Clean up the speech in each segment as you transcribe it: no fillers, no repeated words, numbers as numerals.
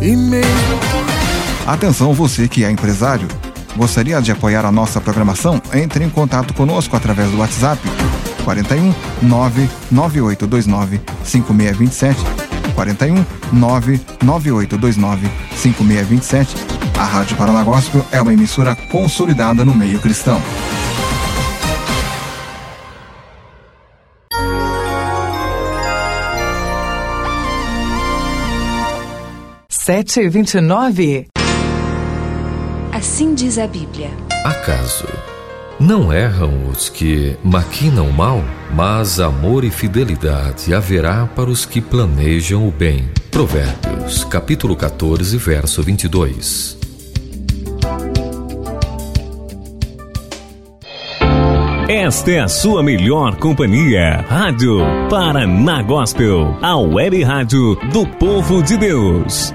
Atenção você que é empresário. Gostaria de apoiar a nossa programação? Entre em contato conosco através do WhatsApp 41 99829 5627 41 99829 5627. A Rádio Paraná Gospel é uma emissora consolidada no meio cristão. Sete e 29. Assim diz a Bíblia. Acaso não erram os que maquinam mal, mas amor e fidelidade haverá para os que planejam o bem. Provérbios, capítulo 14, verso 22. Esta é a sua melhor companhia. Rádio Paraná Gospel, a web rádio do povo de Deus.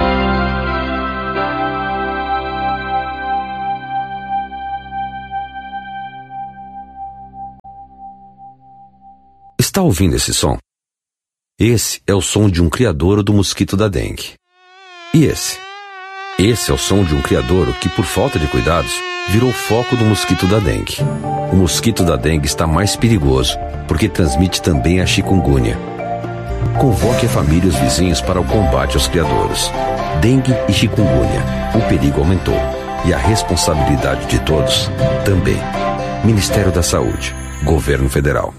Está ouvindo esse som? Esse é o som de um criadouro do mosquito da dengue. E esse? Esse é o som de um criadouro que, por falta de cuidados, virou foco do mosquito da dengue. O mosquito da dengue está mais perigoso, porque transmite também a chikungunya. Convoque a família e os vizinhos para o combate aos criadouros. Dengue e chikungunya. O perigo aumentou. E a responsabilidade de todos também. Ministério da Saúde. Governo Federal.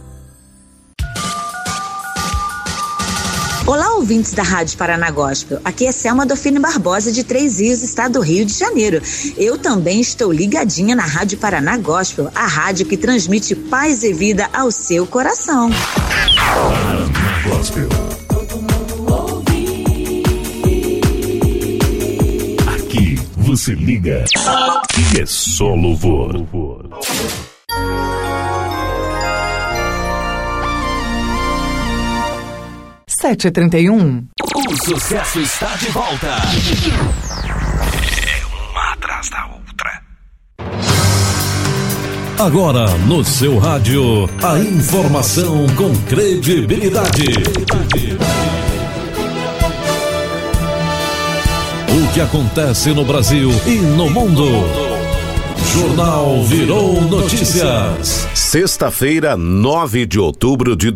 Olá, ouvintes da Rádio Paraná Gospel. Aqui é Selma Dofine Barbosa, de Três Rios, estado do Rio de Janeiro. Eu também estou ligadinha na Rádio Paraná Gospel, a rádio que transmite paz e vida ao seu coração. Paraná Gospel. Todo mundo ouve. Aqui você liga e é só louvor. 7h31. O sucesso está de volta. É uma atrás da outra. Agora no seu rádio, a informação com credibilidade. O que acontece no Brasil e no mundo. Jornal Virou Notícias. Sexta-feira, 9 de outubro de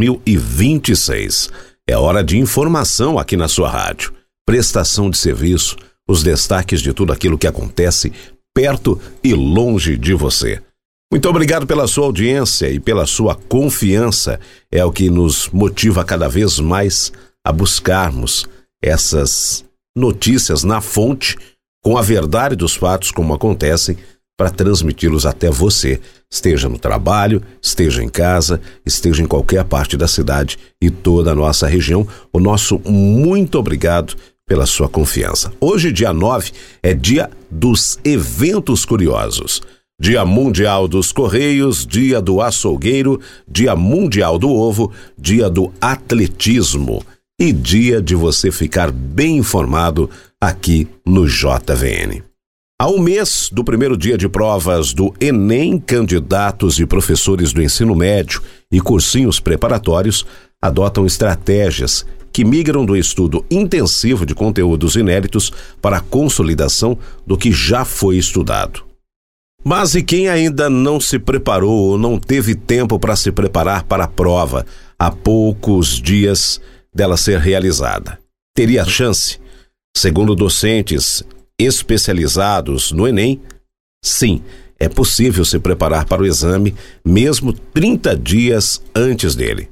2026. É hora de informação aqui na sua rádio. Prestação de serviço, os destaques de tudo aquilo que acontece perto e longe de você. Muito obrigado pela sua audiência e pela sua confiança. É o que nos motiva cada vez mais a buscarmos essas notícias na fonte, com a verdade dos fatos como acontecem, para transmiti-los até você, esteja no trabalho, esteja em casa, esteja em qualquer parte da cidade e toda a nossa região. O nosso muito obrigado pela sua confiança. Hoje, dia 9, é dia dos eventos curiosos. Dia Mundial dos Correios, dia do açougueiro, dia Mundial do Ovo, dia do atletismo e dia de você ficar bem informado aqui no JVN. Há um mês do primeiro dia de provas do Enem, candidatos e professores do ensino médio e cursinhos preparatórios adotam estratégias que migram do estudo intensivo de conteúdos inéditos para a consolidação do que já foi estudado. Mas e quem ainda não se preparou ou não teve tempo para se preparar para a prova há poucos dias dela ser realizada? Teria chance? Segundo docentes especializados no Enem, sim, é possível se preparar para o exame mesmo 30 dias antes dele.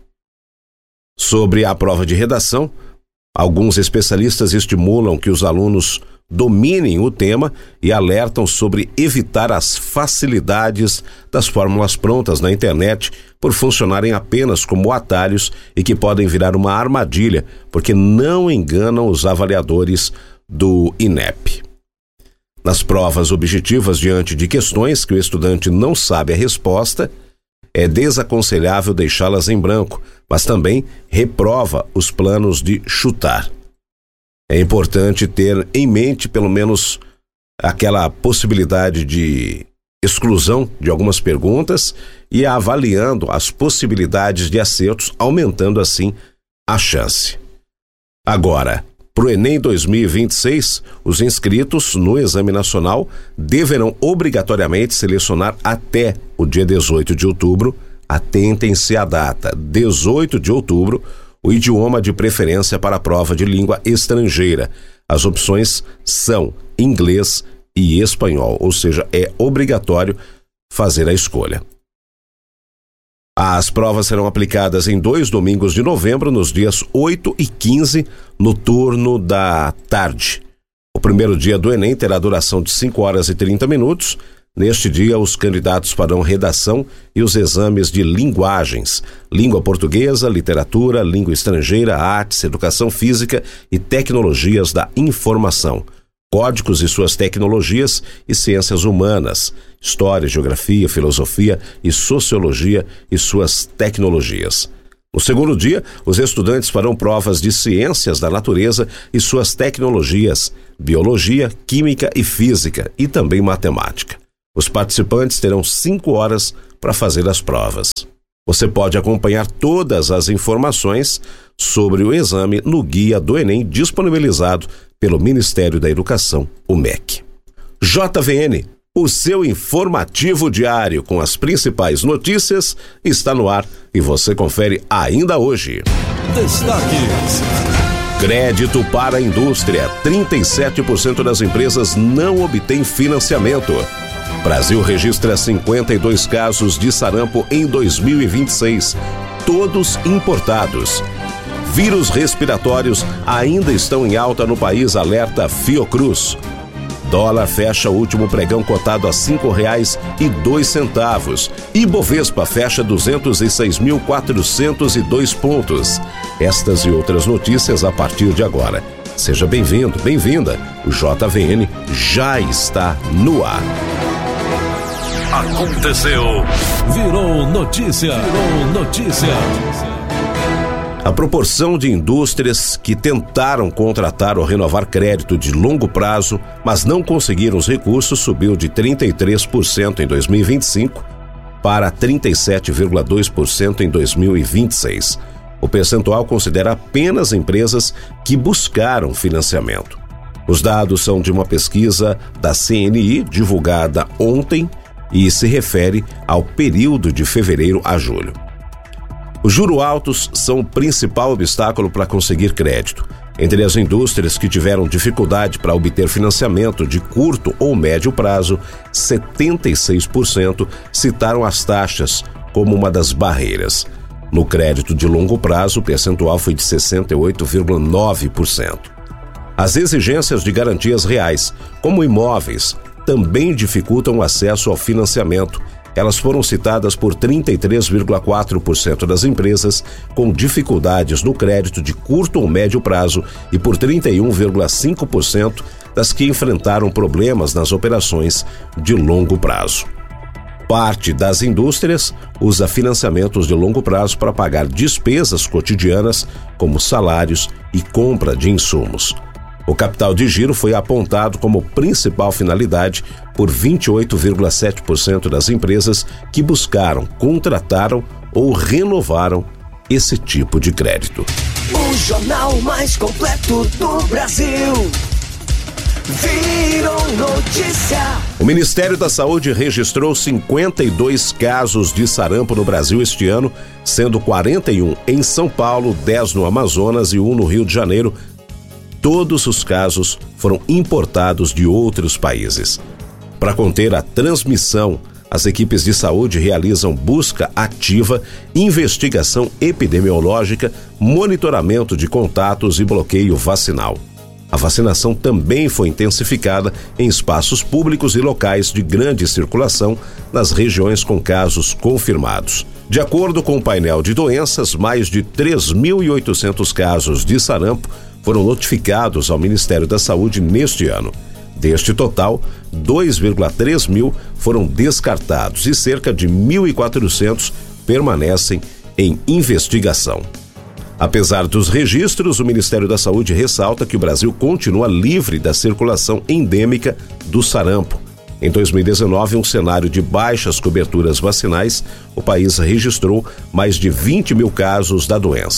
Sobre a prova de redação, alguns especialistas estimulam que os alunos dominem o tema e alertam sobre evitar as facilidades das fórmulas prontas na internet por funcionarem apenas como atalhos e que podem virar uma armadilha porque não enganam os avaliadores do INEP. Nas provas objetivas diante de questões que o estudante não sabe a resposta, é desaconselhável deixá-las em branco, mas também reprova os planos de chutar. É importante ter em mente pelo menos aquela possibilidade de exclusão de algumas perguntas e avaliando as possibilidades de acertos, aumentando assim a chance. Agora, Para o Enem 2026, os inscritos no Exame Nacional deverão obrigatoriamente selecionar até o dia 18 de outubro, atentem-se à data, 18 de outubro, o idioma de preferência para a prova de língua estrangeira. As opções são inglês e espanhol, ou seja, é obrigatório fazer a escolha. As provas serão aplicadas em 2 domingos de novembro, nos dias 8 e 15, no turno da tarde. O primeiro dia do Enem terá duração de 5 horas e 30 minutos. Neste dia, os candidatos farão redação e os exames de linguagens, língua portuguesa, literatura, língua estrangeira, artes, educação física e tecnologias da informação, códigos e suas tecnologias e ciências humanas, história, geografia, filosofia e sociologia e suas tecnologias. No segundo dia, os estudantes farão provas de ciências da natureza e suas tecnologias, biologia, química e física e também matemática. Os participantes terão 5 horas para fazer as provas. Você pode acompanhar todas as informações sobre o exame no guia do Enem disponibilizado pelo Ministério da Educação, o MEC. JVN, o seu informativo diário com as principais notícias, está no ar e você confere ainda hoje. Destaques. Crédito para a indústria. 37% das empresas não obtêm financiamento. Brasil registra 52 casos de sarampo em 2026, todos importados. Vírus respiratórios ainda estão em alta no país, alerta Fiocruz. Dólar fecha o último pregão cotado a R$ 5,02. Ibovespa fecha 206.402 pontos. Estas e outras notícias a partir de agora. Seja bem-vindo, bem-vinda. O JVN já está no ar. Aconteceu. Virou notícia. Virou notícia. A proporção de indústrias que tentaram contratar ou renovar crédito de longo prazo, mas não conseguiram os recursos, subiu de 33% em 2025 para 37,2% em 2026. O percentual considera apenas empresas que buscaram financiamento. Os dados são de uma pesquisa da CNI, divulgada ontem, e se refere ao período de fevereiro a julho. Os juros altos são o principal obstáculo para conseguir crédito. Entre as indústrias que tiveram dificuldade para obter financiamento de curto ou médio prazo, 76% citaram as taxas como uma das barreiras. No crédito de longo prazo, o percentual foi de 68,9%. As exigências de garantias reais, como imóveis, também dificultam o acesso ao financiamento. Elas foram citadas por 33,4% das empresas com dificuldades no crédito de curto ou médio prazo e por 31,5% das que enfrentaram problemas nas operações de longo prazo. Parte das indústrias usa financiamentos de longo prazo para pagar despesas cotidianas, como salários e compra de insumos. O capital de giro foi apontado como principal finalidade por 28,7% das empresas que buscaram, contrataram ou renovaram esse tipo de crédito. O jornal mais completo do Brasil. Virou notícia. O Ministério da Saúde registrou 52 casos de sarampo no Brasil este ano, sendo 41 em São Paulo, 10 no Amazonas e 1 no Rio de Janeiro. Todos os casos foram importados de outros países. Para conter a transmissão, as equipes de saúde realizam busca ativa, investigação epidemiológica, monitoramento de contatos e bloqueio vacinal. A vacinação também foi intensificada em espaços públicos e locais de grande circulação nas regiões com casos confirmados. De acordo com o painel de doenças, mais de 3.800 casos de sarampo foram notificados ao Ministério da Saúde neste ano. Deste total, 2,3 mil foram descartados e cerca de 1.400 permanecem em investigação. Apesar dos registros, o Ministério da Saúde ressalta que o Brasil continua livre da circulação endêmica do sarampo. Em 2019, um cenário de baixas coberturas vacinais, o país registrou mais de 20 mil casos da doença.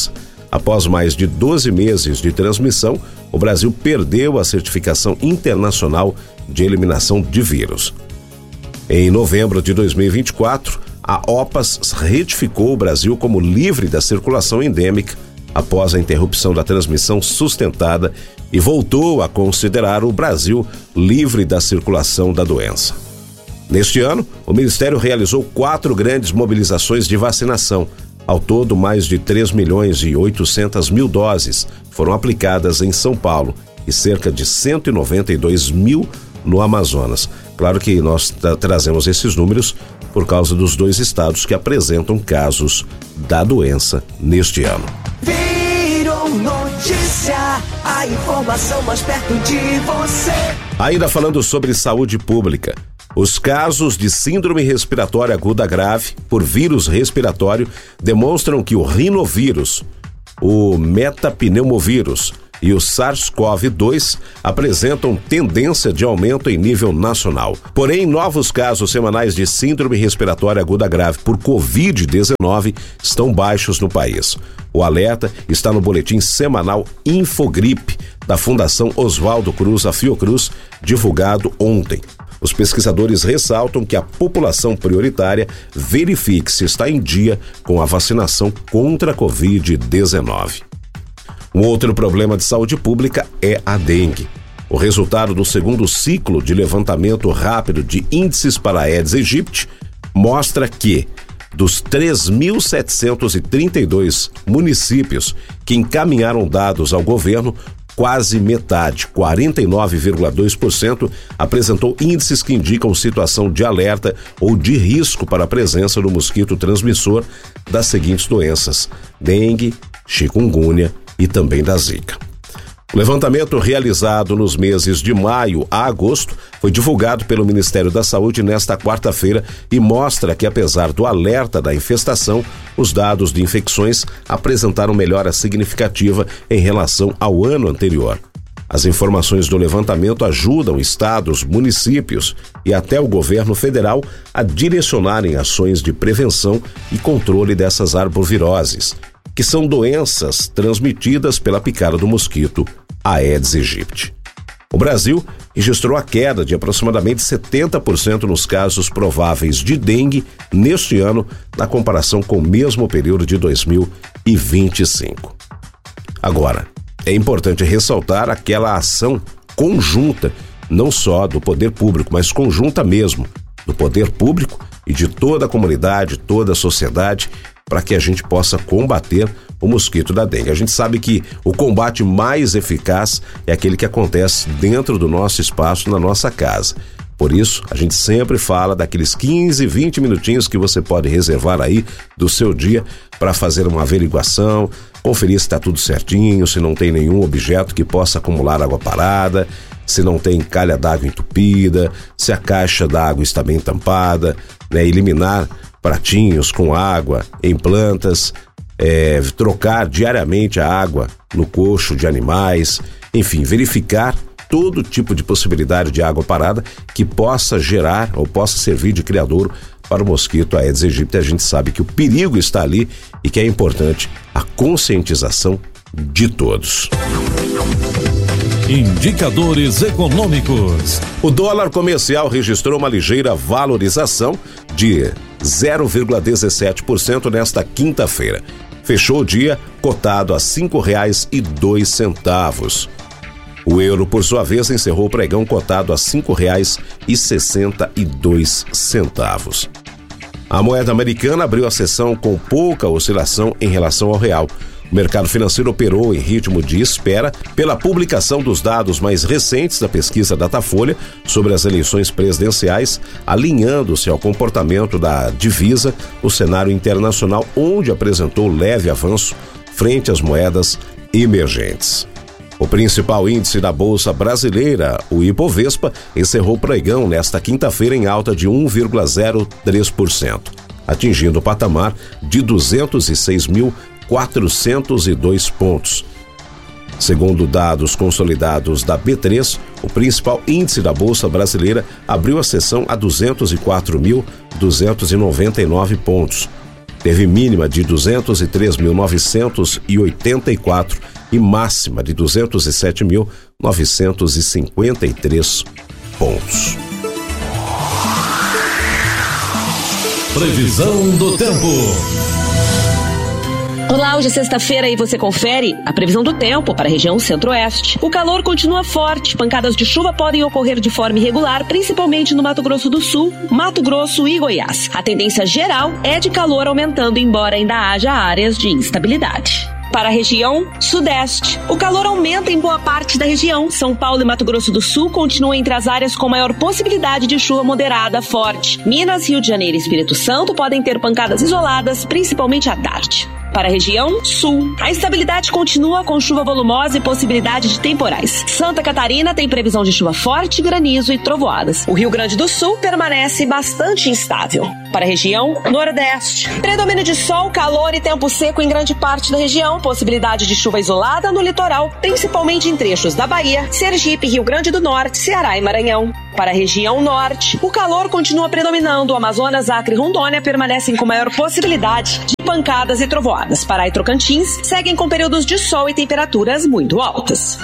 após mais de 12 meses de transmissão, o Brasil perdeu a certificação internacional de eliminação de vírus. Em novembro de 2024, a OPAS retificou o Brasil como livre da circulação endêmica após a interrupção da transmissão sustentada e voltou a considerar o Brasil livre da circulação da doença. Neste ano, o Ministério realizou 4 grandes mobilizações de vacinação. Ao todo, mais de 3.800.000 doses foram aplicadas em São Paulo e cerca de 192.000 no Amazonas. Claro que nós trazemos esses números por causa dos 2 estados que apresentam casos da doença neste ano. Virou notícia, a informação mais perto de você. Ainda falando sobre saúde pública, os casos de síndrome respiratória aguda grave por vírus respiratório demonstram que o rinovírus, o metapneumovírus e o SARS-CoV-2 apresentam tendência de aumento em nível nacional. Porém, novos casos semanais de síndrome respiratória aguda grave por Covid-19 estão baixos no país. O alerta está no boletim semanal Infogripe, da Fundação Oswaldo Cruz, a Fiocruz, divulgado ontem. Os pesquisadores ressaltam que a população prioritária verifique se está em dia com a vacinação contra a Covid-19. Um outro problema de saúde pública é a dengue. O resultado do segundo ciclo de levantamento rápido de índices para a Aedes aegypti mostra que, dos 3.732 municípios que encaminharam dados ao governo, quase metade, 49,2%, apresentou índices que indicam situação de alerta ou de risco para a presença do mosquito transmissor das seguintes doenças: dengue, chikungunya e também da zika. O levantamento realizado nos meses de maio a agosto foi divulgado pelo Ministério da Saúde nesta quarta-feira e mostra que, apesar do alerta da infestação, os dados de infecções apresentaram melhora significativa em relação ao ano anterior. As informações do levantamento ajudam estados, municípios e até o governo federal a direcionarem ações de prevenção e controle dessas arboviroses, que são doenças transmitidas pela picada do mosquito Aedes aegypti. O Brasil registrou a queda de aproximadamente 70% nos casos prováveis de dengue neste ano, na comparação com o mesmo período de 2025. Agora, é importante ressaltar aquela ação conjunta, não só do poder público, mas conjunta mesmo, do poder público e de toda a comunidade, toda a sociedade, para que a gente possa combater o mosquito da dengue. A gente sabe que o combate mais eficaz é aquele que acontece dentro do nosso espaço, na nossa casa. Por isso, a gente sempre fala daqueles 15, 20 minutinhos que você pode reservar aí do seu dia para fazer uma averiguação, conferir se está tudo certinho, se não tem nenhum objeto que possa acumular água parada, se não tem calha d'água entupida, se a caixa d'água está bem tampada, eliminar pratinhos com água em plantas, trocar diariamente a água no coxo de animais, enfim, verificar todo tipo de possibilidade de água parada que possa gerar ou possa servir de criadouro para o mosquito Aedes aegypti. A gente sabe que o perigo está ali e que é importante a conscientização de todos. Indicadores econômicos. O dólar comercial registrou uma ligeira valorização de 0,17% nesta quinta-feira. Fechou o dia cotado a R$ 5,02. O euro, por sua vez, encerrou o pregão cotado a R$ 5,62. A moeda americana abriu a sessão com pouca oscilação em relação ao real. O mercado financeiro operou em ritmo de espera pela publicação dos dados mais recentes da pesquisa Datafolha sobre as eleições presidenciais, alinhando-se ao comportamento da divisa no cenário internacional, onde apresentou leve avanço frente às moedas emergentes. O principal índice da Bolsa Brasileira, o Ibovespa, encerrou o pregão nesta quinta-feira em alta de 1,03%, atingindo o patamar de 206.402 pontos. Segundo dados consolidados da B3, o principal índice da Bolsa Brasileira abriu a sessão a 204.299 pontos. teve mínima de 203.984 e máxima de 207.953 pontos. Previsão do tempo. Olá, hoje é sexta-feira e você confere a previsão do tempo para a região centro-oeste. O calor continua forte, pancadas de chuva podem ocorrer de forma irregular, principalmente no Mato Grosso do Sul, Mato Grosso e Goiás. A tendência geral é de calor aumentando, embora ainda haja áreas de instabilidade. Para a região sudeste, o calor aumenta em boa parte da região. São Paulo e Mato Grosso do Sul continuam entre as áreas com maior possibilidade de chuva moderada forte. Minas, Rio de Janeiro e Espírito Santo podem ter pancadas isoladas, principalmente à tarde. Para a região sul, a instabilidade continua com chuva volumosa e possibilidade de temporais. Santa Catarina tem previsão de chuva forte, granizo e trovoadas. O Rio Grande do Sul permanece bastante instável. Para a região nordeste, predomínio de sol, calor e tempo seco em grande parte da região, possibilidade de chuva isolada no litoral, principalmente em trechos da Bahia, Sergipe, Rio Grande do Norte, Ceará e Maranhão. Para a região norte, o calor continua predominando. O Amazonas, Acre e Rondônia permanecem com maior possibilidade de pancadas e trovoadas. Pará e Tocantins seguem com períodos de sol e temperaturas muito altas.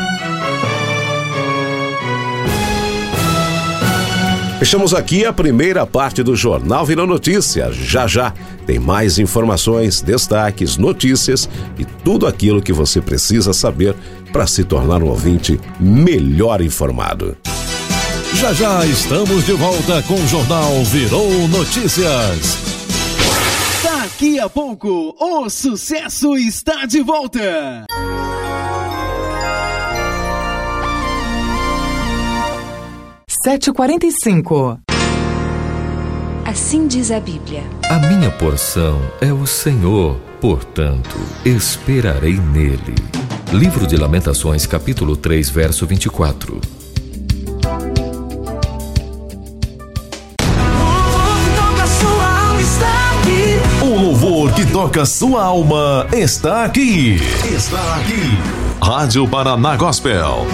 Fechamos aqui a primeira parte do Jornal Virou Notícia. Já tem mais informações, destaques, notícias e tudo aquilo que você precisa saber para se tornar um ouvinte melhor informado. Já estamos de volta com o Jornal Virou Notícias. Daqui a pouco, o sucesso está de volta. Sete e 45. Assim diz a Bíblia. A minha porção é o Senhor, portanto, esperarei nele. Livro de Lamentações, capítulo 3, verso 24. O louvor que toca sua alma está aqui. Está aqui. Rádio Paraná Gospel.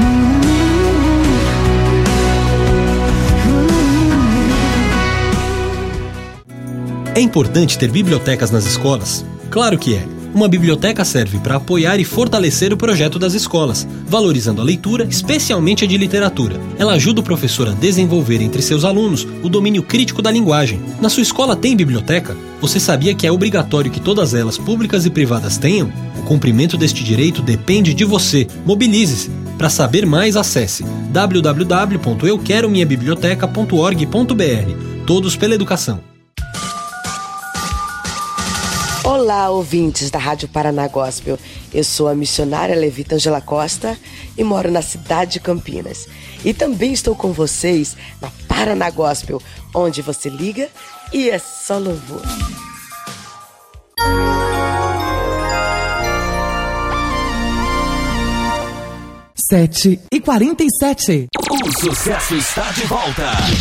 É importante ter bibliotecas nas escolas? Claro que é. Uma biblioteca serve para apoiar e fortalecer o projeto das escolas, valorizando a leitura, especialmente a de literatura. Ela ajuda o professor a desenvolver entre seus alunos o domínio crítico da linguagem. Na sua escola tem biblioteca? Você sabia que é obrigatório que todas elas, públicas e privadas, tenham? O cumprimento deste direito depende de você. Mobilize-se. Para saber mais, acesse www.euquerominhabiblioteca.org.br. Todos pela educação. Olá, ouvintes da Rádio Paraná Gospel. Eu sou a missionária Levita Angela Costa e moro na cidade de Campinas. E também estou com vocês na Paraná Gospel, onde você liga e é só louvor. Sete e 47. O sucesso está de volta.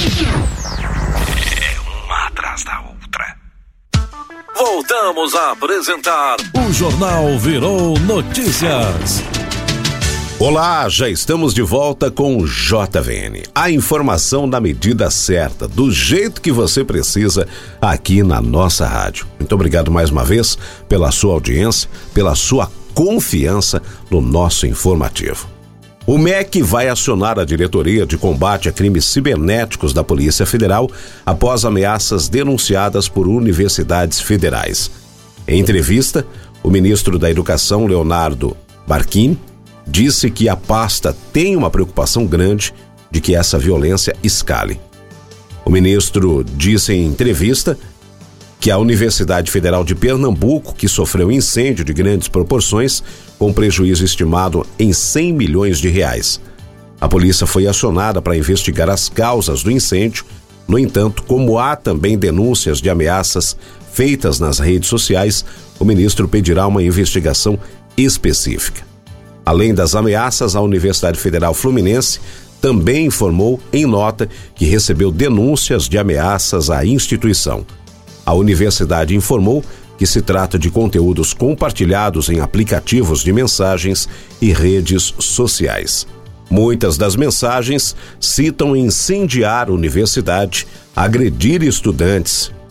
É uma atrás da outra. Voltamos a apresentar o Jornal Virou Notícias. Olá, já estamos de volta com o JVN. A informação na medida certa, do jeito que você precisa, aqui na nossa rádio. Muito obrigado mais uma vez pela sua audiência, pela sua confiança no nosso informativo. O MEC vai acionar a Diretoria de Combate a Crimes Cibernéticos da Polícia Federal após ameaças denunciadas por universidades federais. Em entrevista, o ministro da Educação, Leonardo Barquim, disse que a pasta tem uma preocupação grande de que essa violência escale. O ministro disse em entrevista que a Universidade Federal de Pernambuco, que sofreu incêndio de grandes proporções, com prejuízo estimado em 100 milhões de reais. A polícia foi acionada para investigar as causas do incêndio. No entanto, como há também denúncias de ameaças feitas nas redes sociais, o ministro pedirá uma investigação específica. Além das ameaças, a Universidade Federal Fluminense também informou em nota que recebeu denúncias de ameaças à instituição. A universidade informou que se trata de conteúdos compartilhados em aplicativos de mensagens e redes sociais. Muitas das mensagens citam incendiar a universidade, agredir estudantes.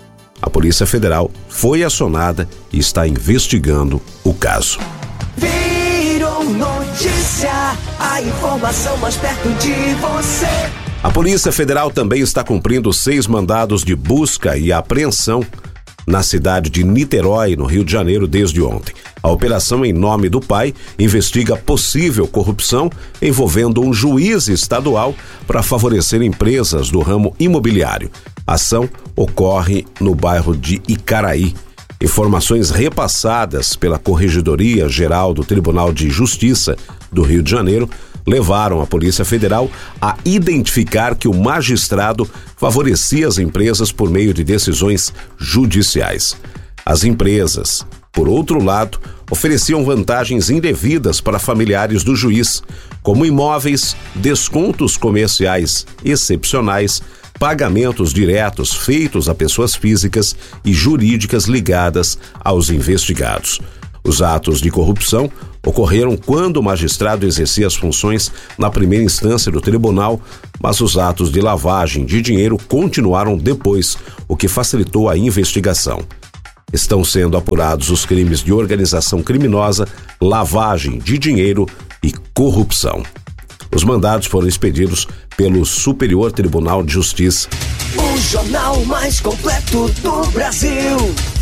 A Polícia Federal foi acionada e está investigando o caso. Virou notícia, a informação mais perto de você. A Polícia Federal também está cumprindo 6 mandados de busca e apreensão na cidade de Niterói, no Rio de Janeiro, desde ontem. A operação Em Nome do Pai investiga possível corrupção envolvendo um juiz estadual para favorecer empresas do ramo imobiliário. A ação ocorre no bairro de Icaraí. Informações repassadas pela Corregedoria Geral do Tribunal de Justiça do Rio de Janeiro levaram a Polícia Federal a identificar que o magistrado favorecia as empresas por meio de decisões judiciais. As empresas, por outro lado, ofereciam vantagens indevidas para familiares do juiz, como imóveis, descontos comerciais excepcionais, pagamentos diretos feitos a pessoas físicas e jurídicas ligadas aos investigados. Os atos de corrupção ocorreram quando o magistrado exercia as funções na primeira instância do tribunal, mas os atos de lavagem de dinheiro continuaram depois, o que facilitou a investigação. Estão sendo apurados os crimes de organização criminosa, lavagem de dinheiro e corrupção. Os mandados foram expedidos pelo Superior Tribunal de Justiça. O jornal mais completo do Brasil.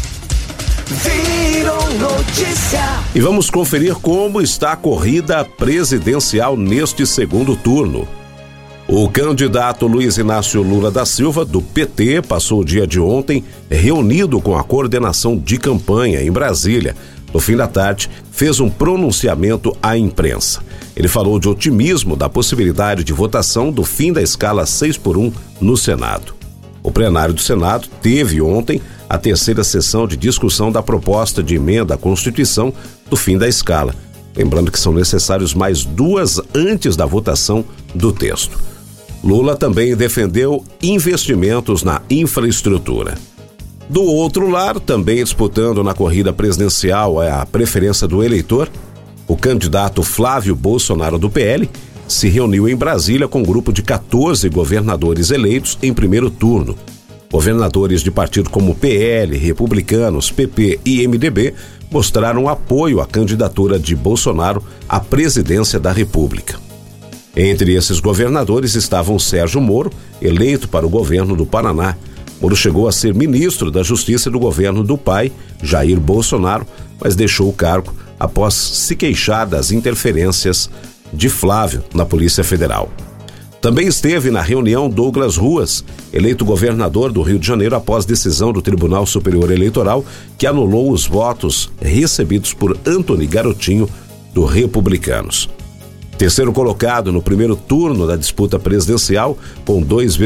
Virou notícia. E vamos conferir como está a corrida presidencial neste segundo turno. O candidato Luiz Inácio Lula da Silva, do PT, passou o dia de ontem reunido com a coordenação de campanha em Brasília. No fim da tarde, fez um pronunciamento à imprensa. Ele falou de otimismo da possibilidade de votação do fim da escala 6x1 no Senado. O plenário do Senado teve ontem a terceira sessão de discussão da proposta de emenda à Constituição do fim da escala. Lembrando que são necessários mais 2 antes da votação do texto. Lula também defendeu investimentos na infraestrutura. Do outro lado, também disputando na corrida presidencial a preferência do eleitor, o candidato Flávio Bolsonaro do PL se reuniu em Brasília com um grupo de 14 governadores eleitos em primeiro turno. Governadores de partidos como PL, Republicanos, PP e MDB mostraram apoio à candidatura de Bolsonaro à presidência da República. Entre esses governadores estavam Sérgio Moro, eleito para o governo do Paraná. Moro chegou a ser ministro da Justiça do governo do pai, Jair Bolsonaro, mas deixou o cargo após se queixar das interferências de Flávio na Polícia Federal. Também esteve na reunião Douglas Ruas, eleito governador do Rio de Janeiro após decisão do Tribunal Superior Eleitoral que anulou os votos recebidos por Antony Garotinho, do Republicanos. Terceiro colocado no primeiro turno da disputa presidencial, com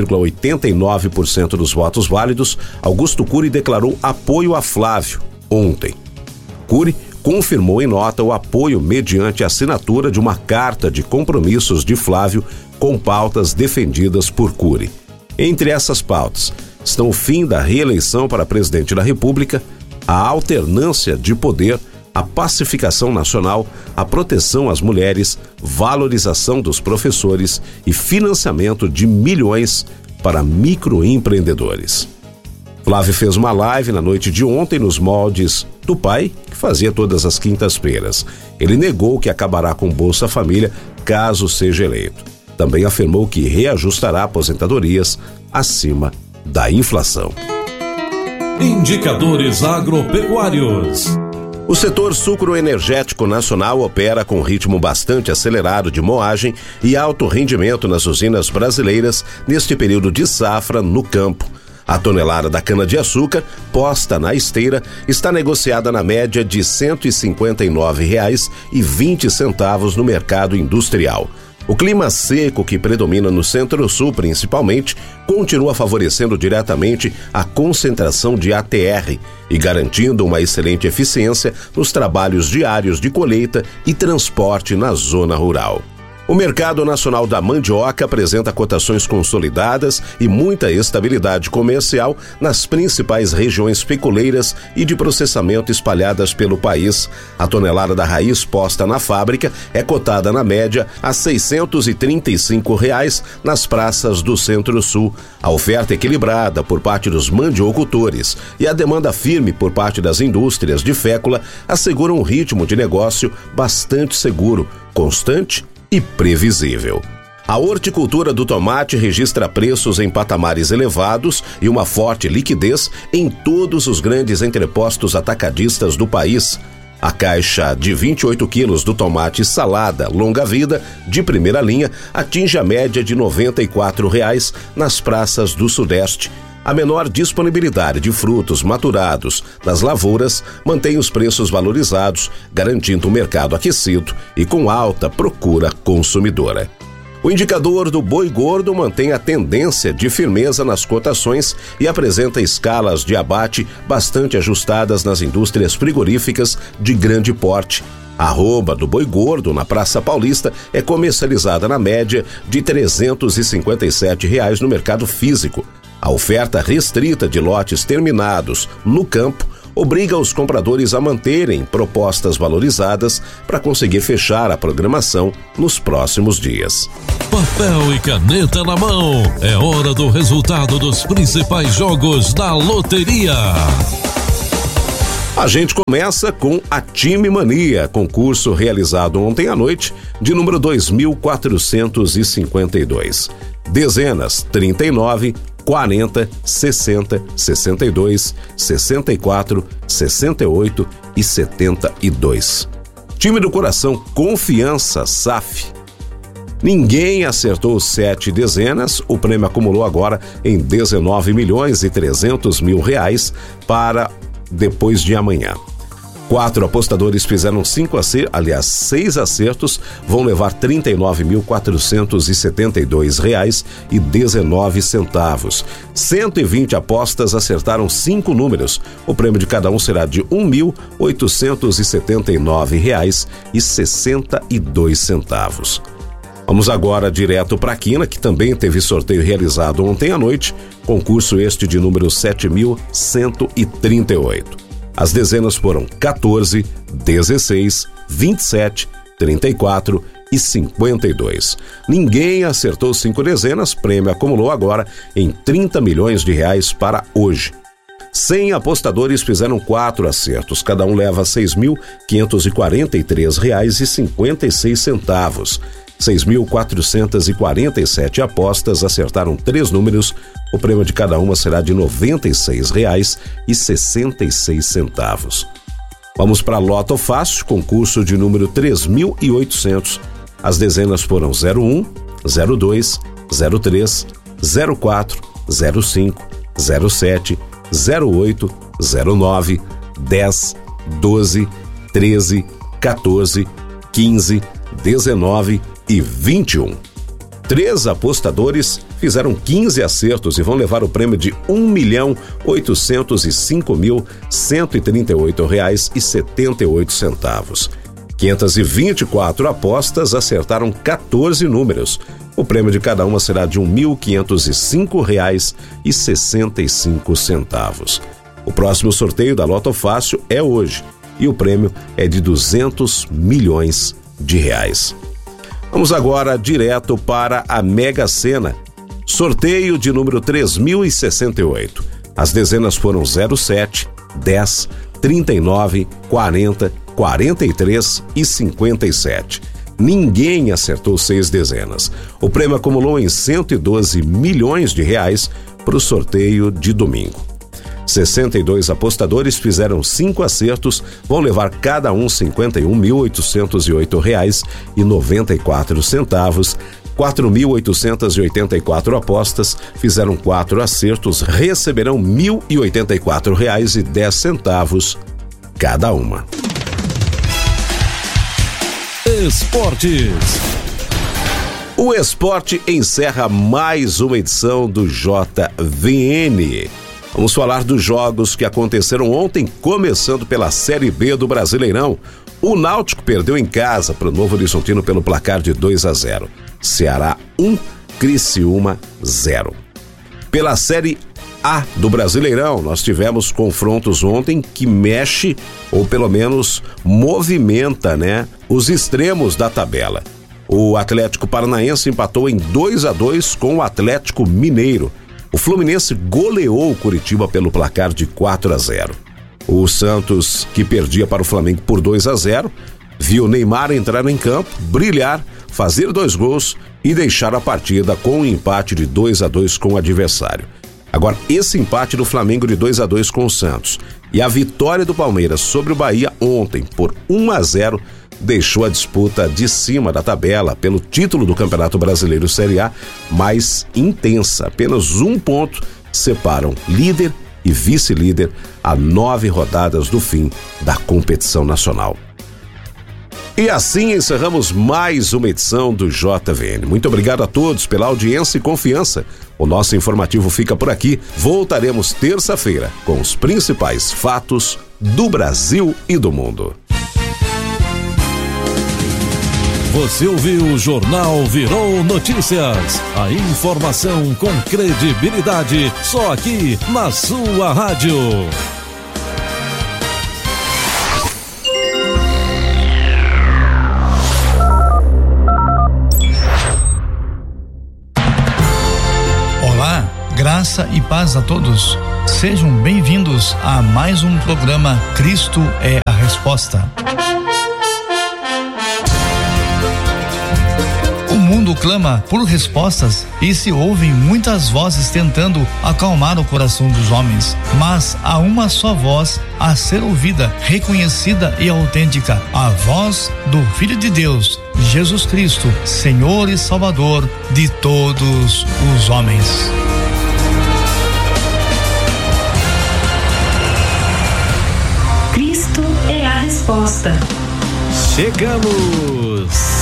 2,89% dos votos válidos, Augusto Cury declarou apoio a Flávio ontem. Cury confirmou em nota o apoio mediante a assinatura de uma carta de compromissos de Flávio com pautas defendidas por Cury. Entre essas pautas estão o fim da reeleição para presidente da República, a alternância de poder, a pacificação nacional, a proteção às mulheres, valorização dos professores e financiamento de milhões para microempreendedores. Flávio fez uma live na noite de ontem nos moldes do pai, que fazia todas as quintas-feiras. Ele negou que acabará com Bolsa Família caso seja eleito. Também afirmou que reajustará aposentadorias acima da inflação. Indicadores agropecuários. O setor sucroenergético nacional opera com ritmo bastante acelerado de moagem e alto rendimento nas usinas brasileiras neste período de safra no campo. A tonelada da cana-de-açúcar, posta na esteira, está negociada na média de R$ 159,20 no mercado industrial. O clima seco que predomina no Centro-Sul, principalmente, continua favorecendo diretamente a concentração de ATR e garantindo uma excelente eficiência nos trabalhos diários de colheita e transporte na zona rural. O mercado nacional da mandioca apresenta cotações consolidadas e muita estabilidade comercial nas principais regiões peculeiras e de processamento espalhadas pelo país. A tonelada da raiz posta na fábrica é cotada na média a R$ 635 nas praças do Centro-Sul. A oferta equilibrada por parte dos mandiocultores e a demanda firme por parte das indústrias de fécula asseguram um ritmo de negócio bastante seguro, constante e previsível. A horticultura do tomate registra preços em patamares elevados e uma forte liquidez em todos os grandes entrepostos atacadistas do país. A caixa de 28 quilos do tomate salada longa-vida de primeira linha atinge a média de R$ 94 nas praças do Sudeste. A menor disponibilidade de frutos maturados nas lavouras mantém os preços valorizados, garantindo um mercado aquecido e com alta procura consumidora. O indicador do boi gordo mantém a tendência de firmeza nas cotações e apresenta escalas de abate bastante ajustadas nas indústrias frigoríficas de grande porte. A arroba do boi gordo na Praça Paulista é comercializada na média de R$ 357 no mercado físico. A oferta restrita de lotes terminados no campo obriga os compradores a manterem propostas valorizadas para conseguir fechar a programação nos próximos dias. Papel e caneta na mão, é hora do resultado dos principais jogos da loteria. A gente começa com a Time Mania, concurso realizado ontem à noite, de número 2452. Dezenas 39, 40, 60, 62, 64, 68 e 72. Time do coração, Confiança, SAF. Ninguém acertou 7 dezenas, o prêmio acumulou agora em R$ 19.300.000 para depois de amanhã. 4 apostadores fizeram 6 acertos, vão levar R$ 39.472,19. 120 apostas acertaram 5 números. O prêmio de cada um será de R$ 1.879,62. Vamos agora direto para a Quina, que também teve sorteio realizado ontem à noite, concurso este de número 7.138. As dezenas foram 14, 16, 27, 34 e 52. Ninguém acertou 5 dezenas, prêmio acumulou agora em R$ 30 milhões para hoje. 100 apostadores fizeram 4 acertos, cada um leva R$ 6.543,56. 6.447 apostas acertaram 3 números, o prêmio de cada uma será de R$ 96,66. Vamos para Loto Fácil, concurso de número 3.800. As dezenas foram 01, 02, 03, 04, 05, 07, 08, 09, 10, 12, 13, 14, 15, 19 e 21. 3 apostadores fizeram 15 acertos e vão levar o prêmio de R$ 1.805.138,78. 524 apostas acertaram 14 números. O prêmio de cada uma será de R$ 1.505,65. O próximo sorteio da Loto Fácil é hoje e o prêmio é de R$ 200 milhões. Vamos agora direto para a Mega Sena. Sorteio de número 3.068. As dezenas foram 07, 10, 39, 40, 43 e 57. Ninguém acertou 6 dezenas. O prêmio acumulou em R$ 112 milhões para o sorteio de domingo. 62 apostadores fizeram 5 acertos, vão levar cada um R$ 51.808,94. 4.884 apostas fizeram 4 acertos, receberão R$ 1.084,10 cada uma. Esportes. O esporte encerra mais uma edição do JVN. Vamos falar dos jogos que aconteceram ontem, começando pela Série B do Brasileirão. O Náutico perdeu em casa para o Novo Horizontino pelo placar de 2-0. Ceará 1, Criciúma 0. Pela Série A do Brasileirão, nós tivemos confrontos ontem que mexe, ou pelo menos movimenta, né, os extremos da tabela. O Atlético Paranaense empatou em 2-2 com o Atlético Mineiro. O Fluminense goleou o Curitiba pelo placar de 4-0. O Santos, que perdia para o Flamengo por 2-0, viu Neymar entrar em campo, brilhar, fazer 2 gols e deixar a partida com um empate de 2-2 com o adversário. Agora, esse empate do Flamengo de 2-2 com o Santos e a vitória do Palmeiras sobre o Bahia ontem por 1-0 deixou a disputa de cima da tabela pelo título do Campeonato Brasileiro Série A mais intensa. Apenas 1 ponto separam líder e vice-líder a 9 rodadas do fim da competição nacional. E assim encerramos mais uma edição do JVN. Muito obrigado a todos pela audiência e confiança. O nosso informativo fica por aqui. Voltaremos terça-feira com os principais fatos do Brasil e do mundo. Você ouviu o Jornal Virou Notícias. A informação com credibilidade, só aqui na sua rádio. Olá, graça e paz a todos. Sejam bem-vindos a mais um programa Cristo é a Resposta. O mundo clama por respostas e se ouvem muitas vozes tentando acalmar o coração dos homens, mas há uma só voz a ser ouvida, reconhecida e autêntica, a voz do Filho de Deus, Jesus Cristo, Senhor e Salvador de todos os homens. Cristo é a resposta. Chegamos!